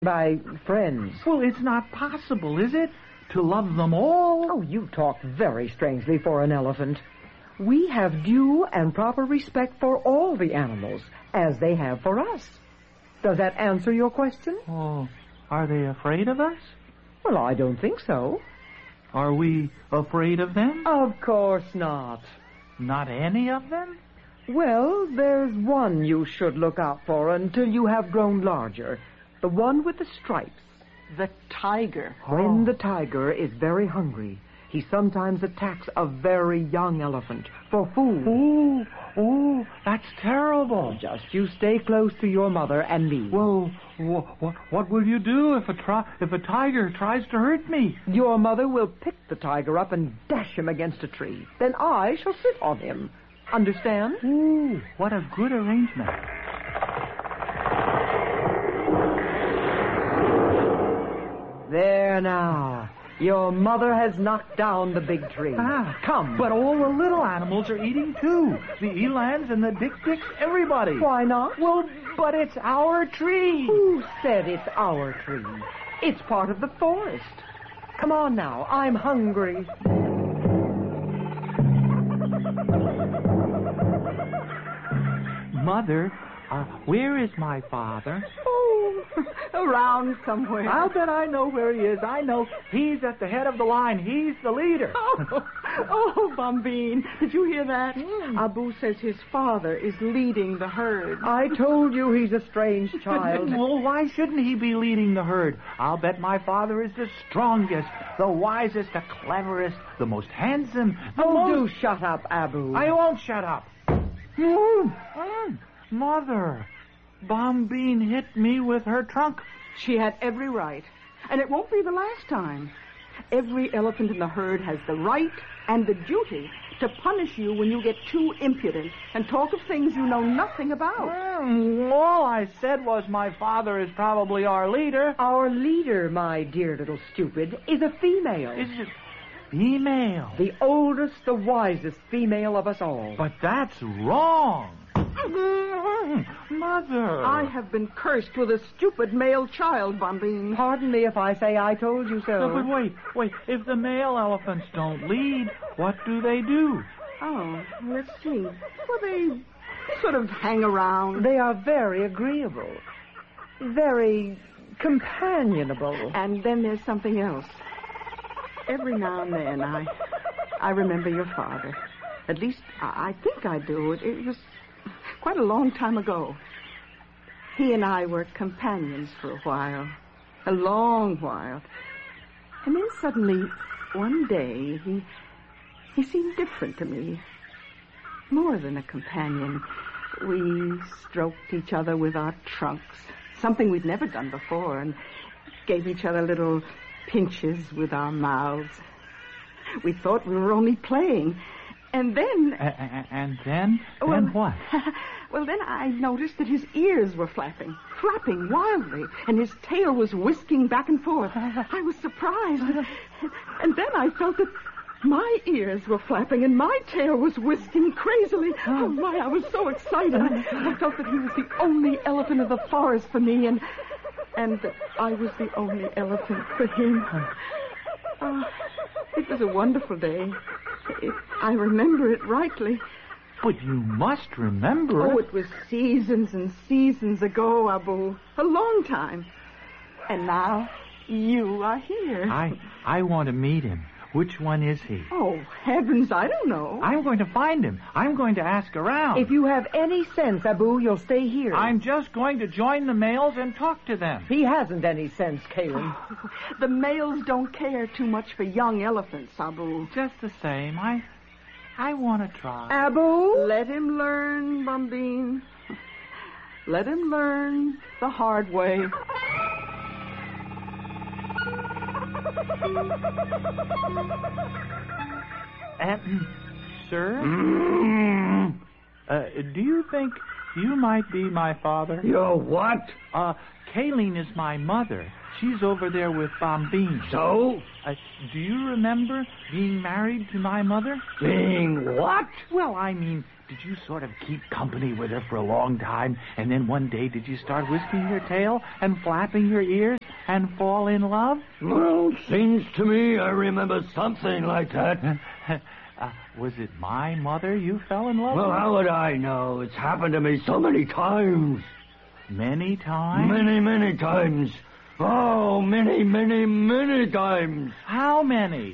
By friends. Well, it's not possible, is it? To love them all? Oh, you talk very strangely for an elephant. We have due and proper respect for all the animals, as they have for us. Does that answer your question? Oh, are they afraid of us? Well, I don't think so. Are we afraid of them? Of course not. Not any of them? Well, there's one you should look out for until you have grown larger. The one with the stripes. The tiger. When the tiger is very hungry, he sometimes attacks a very young elephant for food. Oh, that's terrible. Just you stay close to your mother and me. Well, what will you do if a tiger tries to hurt me? Your mother will pick the tiger up and dash him against a tree. Then I shall sit on him. Understand? Ooh, what a good arrangement. There now. Your mother has knocked down the big tree. Come. But all the little animals are eating too. The elands and the dik-diks, everybody. Why not? Well, but it's our tree. Who said it's our tree? It's part of the forest. Come on now. I'm hungry. Mother, where is my father? Oh, around somewhere. I'll bet I know where he is. I know. He's at the head of the line. He's the leader. Oh, Bombine, did you hear that? Abu says his father is leading the herd. I told you he's a strange child. Well, why shouldn't he be leading the herd? I'll bet my father is the strongest, the wisest, the cleverest, the most handsome. Do shut up, Abu. I won't shut up. Mother, Bombine hit me with her trunk. She had every right. And it won't be the last time. Every elephant in the herd has the right and the duty to punish you when you get too impudent and talk of things you know nothing about. All I said was my father is probably our leader. Our leader, my dear little stupid, is a female. Is it female? The oldest, the wisest female of us all. But that's wrong. Mother. I have been cursed with a stupid male child, Bombine. Pardon me if I say I told you so. No, but wait. If the male elephants don't lead, what do they do? Oh, let's see. Well, they sort of hang around. They are very agreeable. Very companionable. And then there's something else. Every now and then I remember your father. At least I think I do. It was quite a long time ago. He and I were companions for a while. A long while. And then suddenly, one day, he seemed different to me. More than a companion. We stroked each other with our trunks. Something we'd never done before. And gave each other little pinches with our mouths. We thought we were only playing. And then... And then? Then what? Well, then I noticed that his ears were flapping wildly, and his tail was whisking back and forth. I was surprised. And then I felt that my ears were flapping and my tail was whisking crazily. Oh, my, I was so excited. I felt that he was the only elephant of the forest for me, and that I was the only elephant for him. It was a wonderful day. If I remember it rightly. But you must remember it. Oh, it was seasons and seasons ago, Abu. A long time. And now you are here. I want to meet him. Which one is he? Oh, heavens, I don't know. I'm going to find him. I'm going to ask around. If you have any sense, Abu, you'll stay here. I'm just going to join the males and talk to them. He hasn't any sense, Kalin. The males don't care too much for young elephants, Abu. Just the same, I want to try. Abu? Let him learn, Bombine. Let him learn the hard way. Sir? Do you think you might be my father? Your what? Kayleen is my mother. She's over there with Bombine. So? Do you remember being married to my mother? Being what? Well, I mean, did you sort of keep company with her for a long time, and then one day did you start whisking your tail and flapping your ears and fall in love? Well, seems to me I remember something like that. Was it my mother you fell in love with? Well, how would I know? It's happened to me so many times. Many times? Many times. Oh, many times. How many?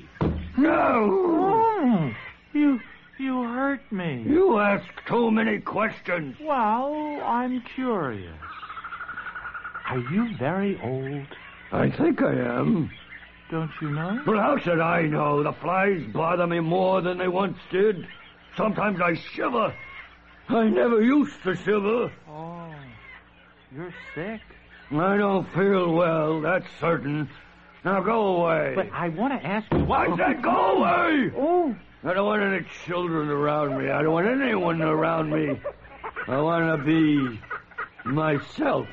No! You hurt me. You ask too many questions. Well, I'm curious. Are you very old? I think I am. Don't you know? Well, how should I know? The flies bother me more than they once did. Sometimes I shiver. I never used to shiver. Oh, you're sick. I don't feel well, that's certain. Now go away. But I want to ask you... I said go away! Oh. I don't want any children around me. I don't want anyone around me. I want to be myself.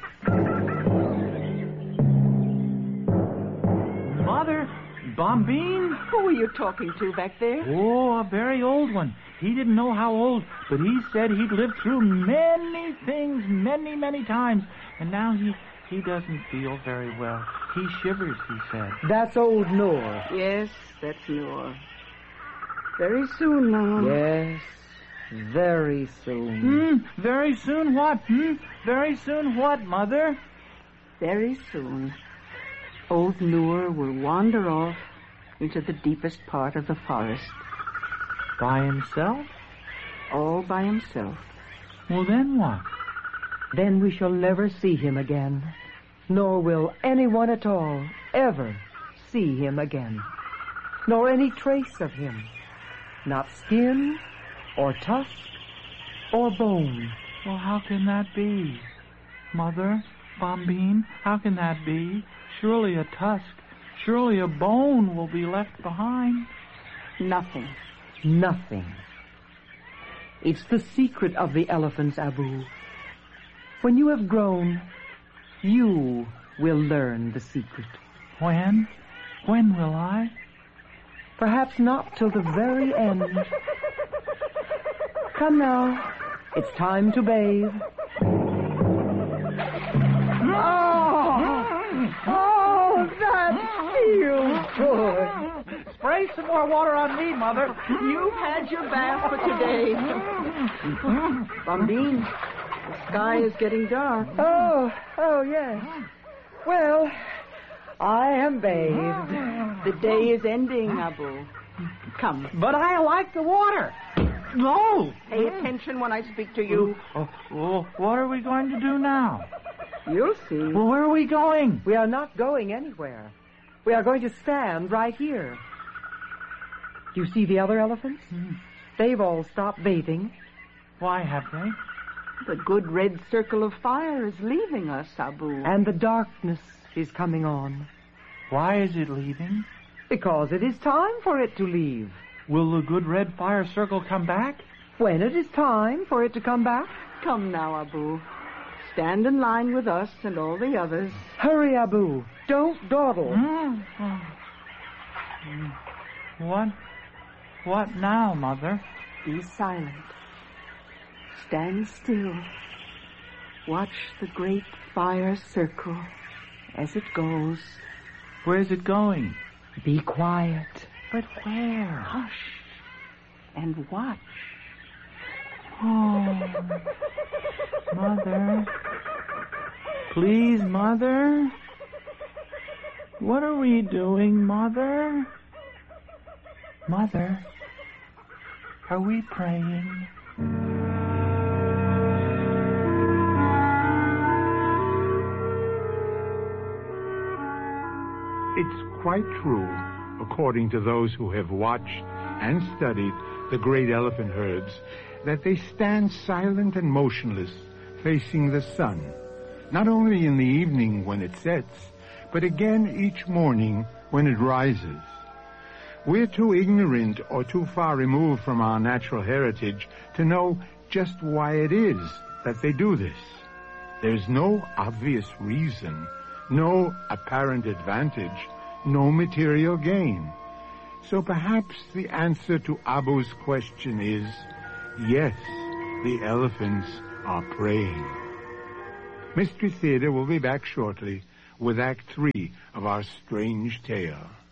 Mother, Bombine? Who are you talking to back there? Oh, a very old one. He didn't know how old, but he said he'd lived through many things, many times. And now he doesn't feel very well. He shivers, he said. That's old Noor. Yes, that's Noor. Very soon now. Yes, very soon. Very soon what? Very soon what, Mother? Very soon, old Noor will wander off into the deepest part of the forest. By himself? All by himself. Well, then what? Then we shall never see him again, nor will anyone at all ever see him again, nor any trace of him, not skin or tusk or bone. Well, how can that be? Mother, Bombine, how can that be? Surely a tusk, surely a bone will be left behind. Nothing. Nothing. It's the secret of the elephants, Abu. When you have grown, you will learn the secret. When? When will I? Perhaps not till the very end. Come now. It's time to bathe. Oh, that feels good. Spray some more water on me, Mother. You've had your bath for today. Bombine, the sky is getting dark. Oh, yes. Well, I am bathed. The day is ending, Abu. Come. But I like the water. No. Pay attention when I speak to you. Well, what are we going to do now? You'll see. Well, where are we going? We are not going anywhere. We are going to stand right here. Do you see the other elephants? They've all stopped bathing. Why have they? The good red circle of fire is leaving us, Abu. And the darkness is coming on. Why is it leaving? Because it is time for it to leave. Will the good red fire circle come back? When it is time for it to come back. Come now, Abu. Stand in line with us and all the others. Hurry, Abu. Don't dawdle. What now, Mother? Be silent. Stand still. Watch the great fire circle as it goes. Where's it going? Be quiet. But where? Hush and watch. Oh, Mother. Please, Mother. What are we doing, Mother? Mother, are we praying? It's quite true, according to those who have watched and studied the great elephant herds, that they stand silent and motionless, facing the sun, not only in the evening when it sets, but again each morning when it rises. We're too ignorant or too far removed from our natural heritage to know just why it is that they do this. There's no obvious reason, no apparent advantage, no material gain. So perhaps the answer to Abu's question is, yes, the elephants are praying. Mystery Theater will be back shortly with Act 3 of our strange tale.